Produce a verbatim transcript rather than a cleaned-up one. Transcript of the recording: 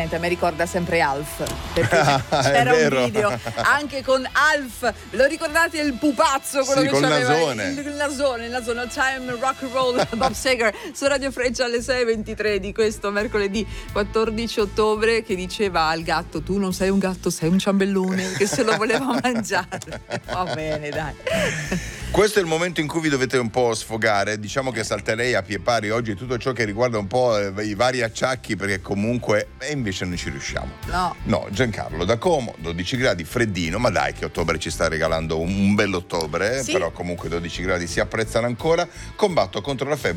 onestamente a me ricorda sempre Alf, perché c'era un video anche con Alf, lo ricordate il pupazzo, quello sì, che col c'aveva nasone. Il, il nasone, il nasone, time rock and roll, Bob Seger su Radio Freccia alle sei e ventitré di questo mercoledì quattordici ottobre, che diceva al gatto: tu non sei un gatto, sei un ciambellone, che se lo voleva mangiare. Va bene, dai. Questo è il momento in cui vi dovete un po' sfogare. Diciamo che salterei a pie pari oggi tutto ciò che riguarda un po' i vari acciacchi, perché comunque e invece non ci riusciamo. No. No, Giancarlo, da Como dodici gradi, freddino, ma dai che ottobre ci sta regalando un, un bell'ottobre, sì. Però comunque dodici gradi si apprezzano ancora. Combatto contro la febbre